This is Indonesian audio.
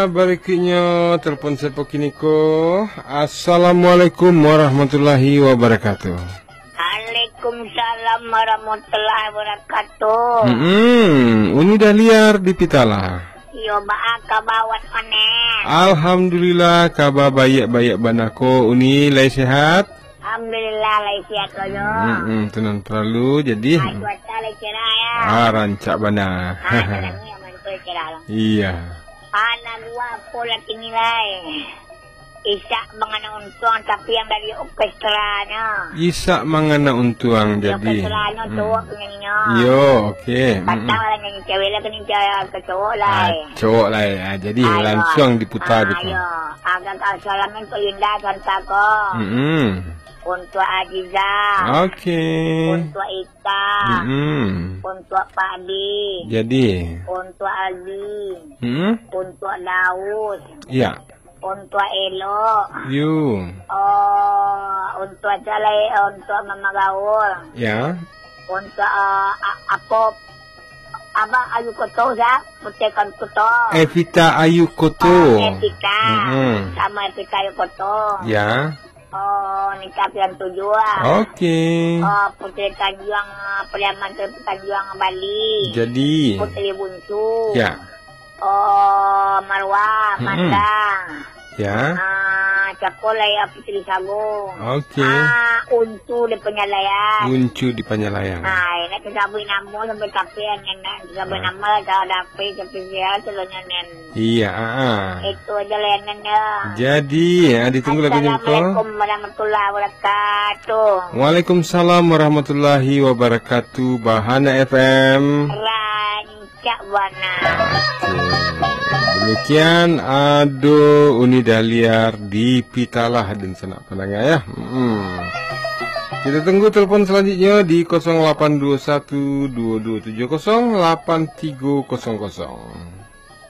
Berikutnya telepon sepok kiniko. Assalamualaikum warahmatullahi wabarakatuh. Waalaikumsalam warahmatullahi wabarakatuh. Uni dah liar di Pitala. Yo baa kabawat manen. Alhamdulillah kabar baik banako. Uni lay sehat. Alhamdulillah lay sehat koyo. Tenan perlu jadi. Cuaca lay cerah ya. Rancak bana. Kadangnya mantul cerah lah. Iya. Anak gua pola nilai. Isak mengana untuang tapi yang dari orkestranya. Isak mangana untuang jadi. Orkestranya cowok penyanyinya. Yo, okey. Patang lah nyanyi cewek lah kena cewek ke cowok lah. Cowok lah ya. Jadi langsung diputar gitu. Ayo, agak salamin ke Linda Santa ko. Untuk Aziza. Okey. Untuk Ika. Untuk Padi. Jadi. Untuk Aldi. Untuk Daud. Iya. Untuk Elo. You. Untuk Jalai. Untuk Mama Gaul. Ya. Untuk Apop. Abang Ayu Koto sa. Putekan Koto. Evita Ayu Koto. Evita. Sama Evita Ayu Koto. Ya. Nikah yang tujuh. Okey. Putri Tanjuang, Priaman Tanjuang Bali. Jadi. Putri Bunsu. Ya. Marwah, Mandang. Ya. Cakolay, Putri Sagung. Okey. Untu di Penyalayan. Uncu di Panyalayang. Ini kesabi namu sampai kapian yang kesabi nama saya dapat sampai dia telurnya nen. Iya. Itu aja layanannya. Jadi ditunggu lagi info. Assalamualaikum warahmatullahi wabarakatuh. Waalaikumsalam warahmatullahi wabarakatuh. Bahana FM. Rancak Wana. Demikian Ado Uni Daliar di Pitalah dan Senak Penangga ya. Kita tunggu telepon selanjutnya di 0821 2270 8300.